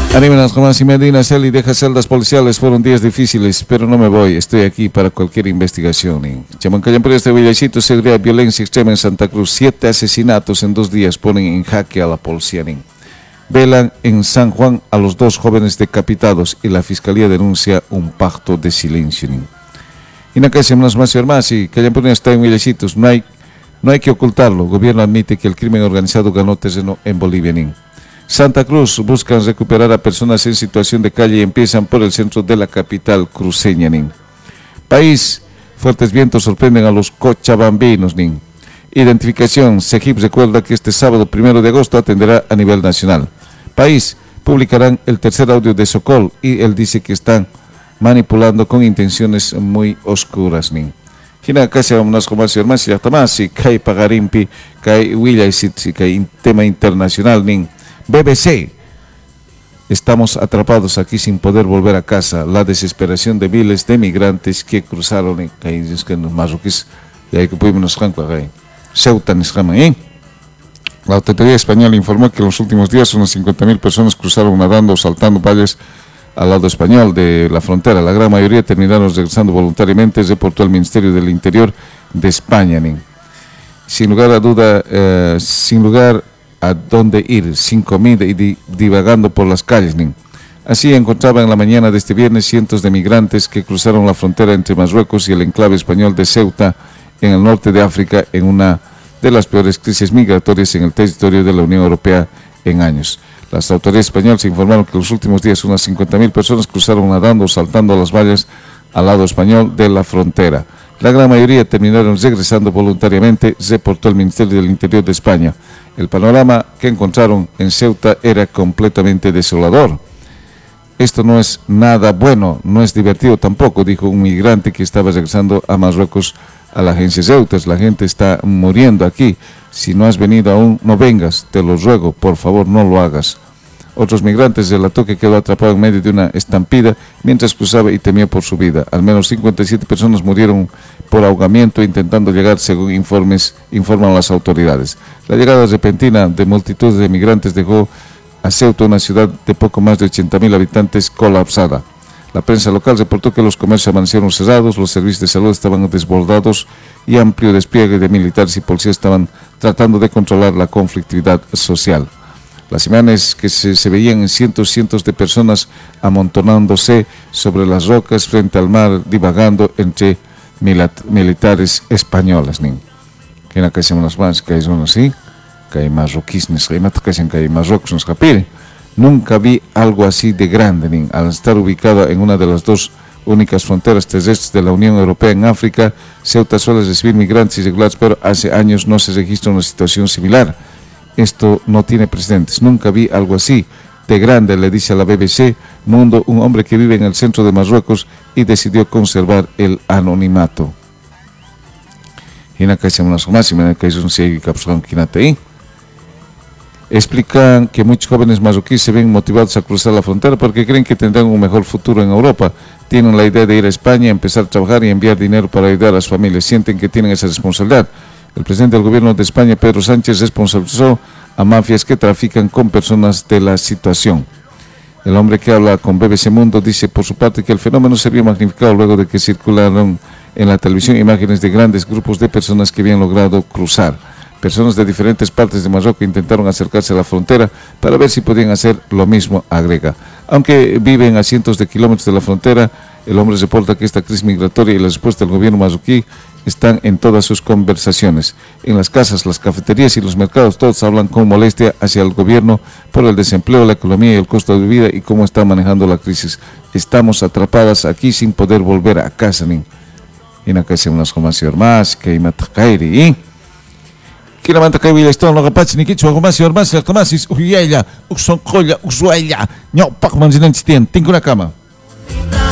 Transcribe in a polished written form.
Anímenas, Romás y Medina, Celi deja celdas policiales. Fueron días difíciles, pero no me voy. Estoy aquí para cualquier investigación. Chamancayampures de Villachito se crea violencia extrema en Santa Cruz. 7 asesinatos en 2 días ponen en jaque a la policía. Velan en San Juan a los 2 jóvenes decapitados y la fiscalía denuncia un pacto de silencio. Y no caemos más y más y Cayampures está en Villachitos. No hay que ocultarlo. El gobierno admite que el crimen organizado ganó terreno en Bolivia. Santa Cruz buscan recuperar a personas en situación de calle y empiezan por el centro de la capital cruceña. País, fuertes vientos sorprenden a los cochabambinos. Identificación, Segip recuerda que este sábado 1 de agosto atenderá a nivel nacional. País, publicarán el tercer audio de Sokol y él dice que están manipulando con intenciones muy oscuras. Hina casi vamos con más y más y hasta más y cae pagarimpi, cae huilla y cae tema internacional. BBC, estamos atrapados aquí sin poder volver a casa. La desesperación de miles de migrantes que cruzaron en países que nos marroquíes y ahí que pudimos Ceuta. La autoridad española informó que en los últimos días unas 50.000 personas cruzaron nadando o saltando valles al lado español de la frontera. La gran mayoría terminaron regresando voluntariamente, reportó el Ministerio del Interior de España. Sin lugar a duda, sin lugar a dónde ir, sin comida y divagando por las calles. Así encontraban en la mañana de este viernes cientos de migrantes que cruzaron la frontera entre Marruecos y el enclave español de Ceuta, en el norte de África, en una de las peores crisis migratorias en el territorio de la Unión Europea en años. Las autoridades españolas informaron que en los últimos días unas 50.000 personas cruzaron nadando o saltando las vallas al lado español de la frontera. La gran mayoría terminaron regresando voluntariamente, reportó el Ministerio del Interior de España. El panorama que encontraron en Ceuta era completamente desolador. Esto no es nada bueno, no es divertido tampoco, dijo un migrante que estaba regresando a Marruecos a la agencia Ceuta. La gente está muriendo aquí. Si no has venido aún, no vengas, te lo ruego, por favor, no lo hagas. Otros migrantes relató que quedó atrapado en medio de una estampida mientras cruzaba y temía por su vida. Al menos 57 personas murieron por ahogamiento intentando llegar, según informan las autoridades. La llegada repentina de multitudes de migrantes dejó a Ceuta, una ciudad de poco más de 80.000 habitantes, colapsada. La prensa local reportó que los comercios amanecieron cerrados, los servicios de salud estaban desbordados y amplio despliegue de militares y policías estaban tratando de controlar la conflictividad social. Las imágenes que se veían en cientos de personas amontonándose sobre las rocas frente al mar, divagando entre militares españoles. Que no hacemos las manos, que son así, que hay marroquíes, que hay marrocos, nos capire. Nunca vi algo así de grande, al estar ubicada en una de las 2 únicas fronteras terrestres de la Unión Europea en África. Ceuta suele recibir migrantes irregulares, pero hace años no se registra una situación similar. Esto no tiene precedentes. Nunca vi algo así de grande, le dice a la BBC Mundo un hombre que vive en el centro de Marruecos y decidió conservar el anonimato. Explican que muchos jóvenes marroquíes se ven motivados a cruzar la frontera porque creen que tendrán un mejor futuro en Europa. Tienen la idea de ir a España, empezar a trabajar y enviar dinero para ayudar a las familias. Sienten que tienen esa responsabilidad. El presidente del gobierno de España, Pedro Sánchez, responsabilizó a mafias que trafican con personas de la situación. El hombre que habla con BBC Mundo dice por su parte que el fenómeno se vio magnificado luego de que circularon en la televisión imágenes de grandes grupos de personas que habían logrado cruzar. Personas de diferentes partes de Marruecos intentaron acercarse a la frontera para ver si podían hacer lo mismo, agrega. Aunque viven a cientos de kilómetros de la frontera, el hombre reporta que esta crisis migratoria y la respuesta del gobierno marroquí están en todas sus conversaciones. En las casas, las cafeterías y los mercados, todos hablan con molestia hacia el gobierno por el desempleo, la economía y el costo de vida y cómo está manejando la crisis. Estamos atrapadas aquí sin poder volver a casa. Y no que unas comas más que imatacairi. Kila manta kay wila stone no kapats ni kichwa kumasi ormas la tomasis uyaya ukson kolla uksuaya nyau pak manzinan sitien tingko na kama.